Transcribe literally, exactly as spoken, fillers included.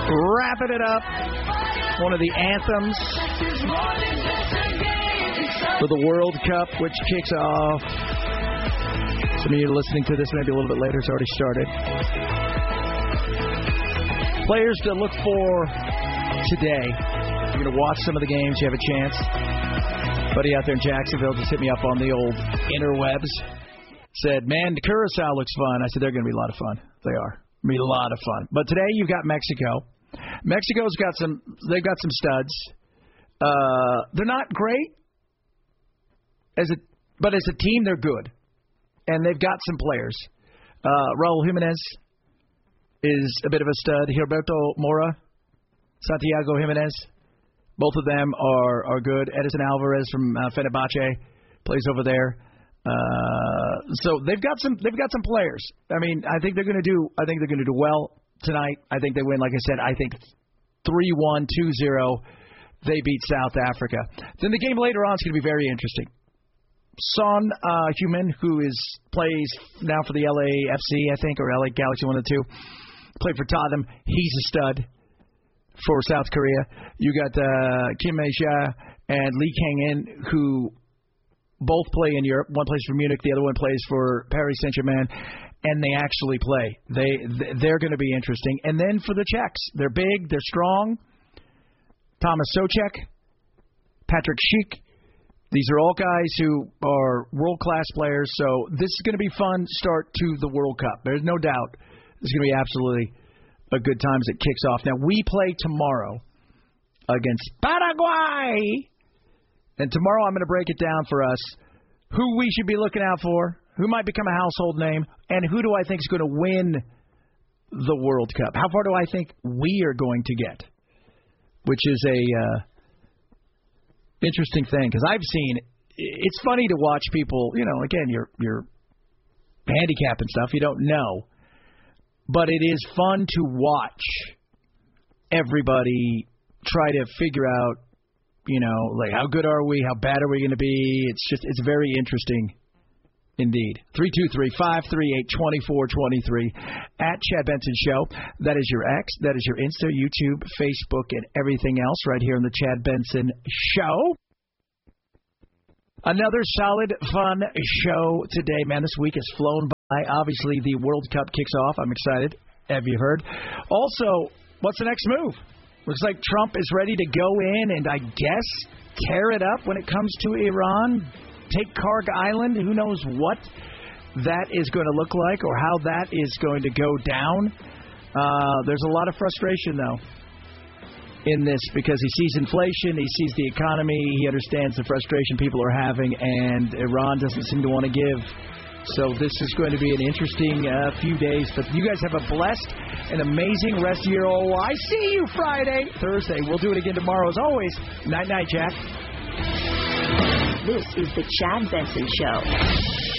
Wrapping it up. One of the anthems for the World Cup, which kicks off. Some of you are listening to this maybe a little bit later. It's already started. Players to look for today. You're going to watch some of the games. You have a chance. Buddy out there in Jacksonville just hit me up on the old interwebs. Said, man, Curacao looks fun. I said, they're going to be a lot of fun. They are. Be a lot of fun. But today you've got Mexico. Mexico's got some. They've got some studs. Uh, they're not great as a, but as a team they're good, and they've got some players. Uh, Raul Jimenez is a bit of a stud. Gilberto Mora, Santiago Jimenez, both of them are are good. Edison Alvarez from uh, Fenerbahce plays over there. Uh, so they've got some. They've got some players. I mean, I think they're going to do. I think they're going to do well tonight. I think they win. Like I said, I think three one, two zero. They beat South Africa. Then the game later on is going to be very interesting. Son uh, Heung-min, who is plays now for the L A F C, I think, or L A Galaxy, one of the two, played for Tottenham. He's a stud for South Korea. You got uh, Kim Min-jae and Lee Kang-in, who both play in Europe. One plays for Munich, the other one plays for Paris Saint-Germain, and they actually play. They, they're going to be interesting. And then for the Czechs, they're big, they're strong. Thomas Souček, Patrick Schick. These are all guys who are world-class players, so this is going to be fun start to the World Cup. There's no doubt this is going to be absolutely a good time as it kicks off. Now, we play tomorrow against Paraguay. And tomorrow I'm going to break it down for us who we should be looking out for, who might become a household name, and who do I think is going to win the World Cup. How far do I think we are going to get? Which is a uh, interesting thing, because I've seen, it's funny to watch people, you know, again, you're, you're handicapped and stuff, you don't know. But it is fun to watch everybody try to figure out, you know, like, how good are we? How bad are we going to be? It's just, it's very interesting indeed. three two three, five three eight, two four two three at Chad Benson Show. That is your X. That is your Insta, YouTube, Facebook, and everything else right here on the Chad Benson Show. Another solid, fun show today. Man, this week has flown by. Obviously, the World Cup kicks off. I'm excited. Have you heard? Also, what's the next move? Looks like Trump is ready to go in and, I guess, tear it up when it comes to Iran. Take Karg Island. Who knows what that is going to look like or how that is going to go down. Uh, there's a lot of frustration, though, in this because he sees inflation, he sees the economy, he understands the frustration people are having, and Iran doesn't seem to want to give. So this is going to be an interesting uh, few days. But you guys have a blessed and amazing rest of your oh, I see you Friday, Thursday. We'll do it again tomorrow as always. Night-night, Jack. This is the Chad Benson Show.